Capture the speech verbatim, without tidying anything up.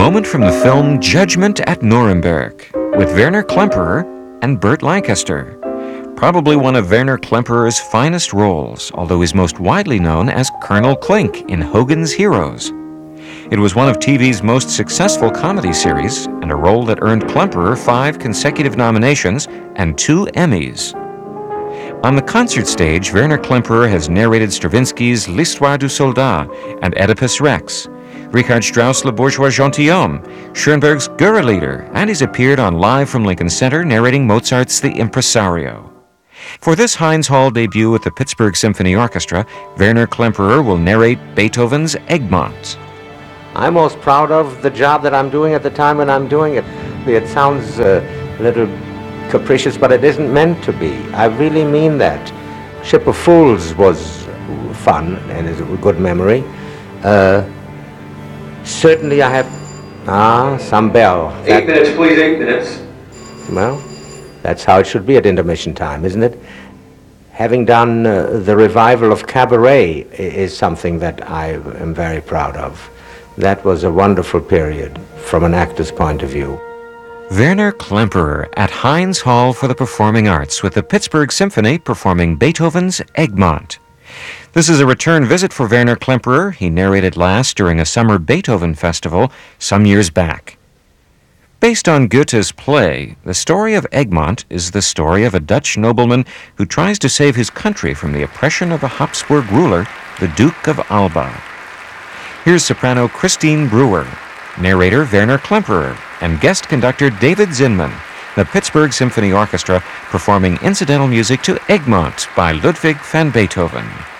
moment from the film Judgment at Nuremberg with Werner Klemperer and Burt Lancaster. Probably one of Werner Klemperer's finest roles, although he's most widely known as Colonel Klink in Hogan's Heroes. It was one of T V's most successful comedy series and a role that earned Klemperer five consecutive nominations and two Emmys. On the concert stage, Werner Klemperer has narrated Stravinsky's L'Histoire du Soldat and Oedipus Rex, Richard Strauss' Le Bourgeois Gentilhomme, Schoenberg's Gurre-Lieder, and he's appeared on Live from Lincoln Center narrating Mozart's The Impresario. For this Heinz Hall debut with the Pittsburgh Symphony Orchestra, Werner Klemperer will narrate Beethoven's Egmont. I'm most proud of the job that I'm doing at the time when I'm doing it. It sounds uh, a little capricious, but it isn't meant to be. I really mean that. Ship of Fools was fun and is a good memory. Uh, certainly I have... Ah, some bell. Eight that, minutes, please, eight minutes. Well, that's how it should be at intermission time, isn't it? Having done uh, the revival of Cabaret is something that I am very proud of. That was a wonderful period from an actor's point of view. Werner Klemperer at Heinz Hall for the Performing Arts with the Pittsburgh Symphony performing Beethoven's Egmont. This is a return visit for Werner Klemperer. He narrated last during a summer Beethoven festival some years back. Based on Goethe's play, the story of Egmont is the story of a Dutch nobleman who tries to save his country from the oppression of a Habsburg ruler, the Duke of Alba. Here's soprano Christine Brewer, narrator Werner Klemperer, and guest conductor David Zinman, the Pittsburgh Symphony Orchestra performing incidental music to Egmont by Ludwig van Beethoven.